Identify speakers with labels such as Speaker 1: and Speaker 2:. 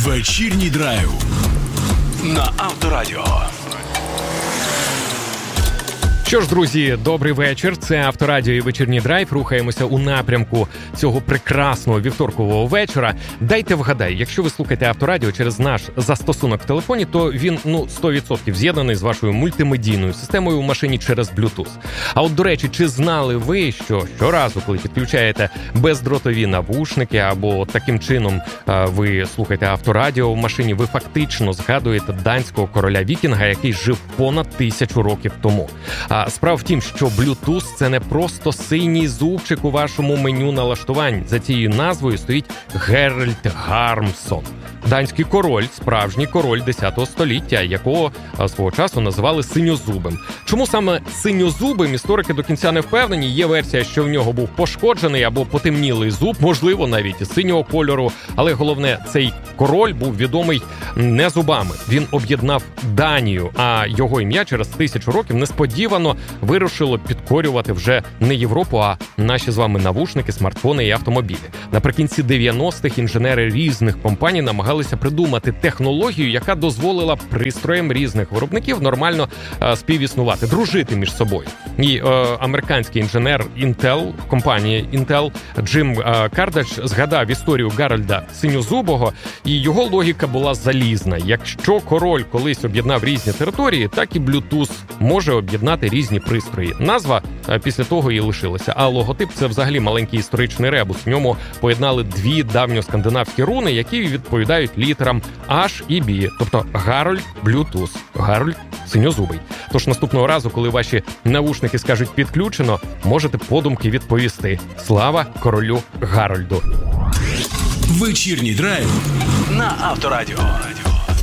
Speaker 1: Вечірній драйв на Авторадіо.
Speaker 2: Що ж, друзі, добрий вечір. Це Авторадіо і Вечірній драйв. Рухаємося у напрямку цього прекрасного вівторкового вечора. Дайте вгадаю, якщо ви слухаєте Авторадіо через наш застосунок в телефоні, то він, 100% з'єднаний з вашою мультимедійною системою в машині через Bluetooth. А от, до речі, чи знали ви, що щоразу, коли підключаєте бездротові навушники або таким чином ви слухаєте Авторадіо в машині, ви фактично згадуєте данського короля вікінга, який жив понад 1000 років тому. Справа в тім, що Bluetooth – це не просто синій зубчик у вашому меню налаштувань. За цією назвою стоїть Геральт Гармсон. Данський король, справжній король 10 століття, якого свого часу називали синьозубим. Чому саме синьозубим, історики до кінця не впевнені. Є версія, що в нього був пошкоджений або потемнілий зуб, можливо, навіть і синього кольору. Але головне, цей король був відомий не зубами. Він об'єднав Данію, а його ім'я через 1000 років несподівано вирушило підкорювати вже не Європу, а наші з вами навушники, смартфони і автомобілі. Наприкінці 90-х інженери різних компаній намагалися придумати технологію, яка дозволила пристроям різних виробників нормально співіснувати, дружити між собою. І американський інженер Intel, компанія Intel, Джим Кардач згадав історію Гарольда Синьозубого, і його логіка була залізна. Якщо король колись об'єднав різні території, так і Bluetooth може об'єднати різні пристрої. Назва після того і лишилася. А логотип – це взагалі маленький історичний ребус. В ньому поєднали дві давньоскандинавські руни, які відповідають літерам H і B. Тобто Гарольд Bluetooth, Гарольд Синьозубий. Тож наступного разу, коли ваші навушники скажуть «підключено», можете подумки відповісти «Слава королю Гарольду».
Speaker 1: Вечірній драйв на Авторадіо.